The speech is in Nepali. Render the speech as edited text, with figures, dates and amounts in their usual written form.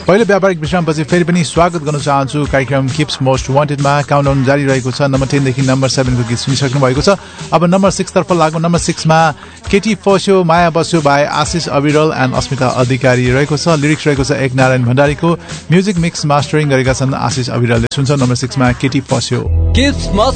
पहिलो व्यापारिक विश्रामपछि फेरि पनि स्वागत गर्न चाहन्छु कार्यक्रम किप्स मोस्ट वान्टेडमा। काउन्टडाउन जारी रहेको छ। नम्बर 10 देखि नम्बर 7 को गीत सुनिसक्नु भएको छ। अब नम्बर 6 तर्फ लागौं। नम्बर 6 मा केटी फस्यो माया बस्यो बाई आशिष अविरल एन्ड अस्मिता अधिकारी रहेको छ। लिरिक्स रहेको छ एक नारायण भण्डारीको। म्युजिक मिक्स मास्टरिङ गरेका छन् आशिष अविरलले। सुन्छ नम्बर 6 मा केटी फस्यो।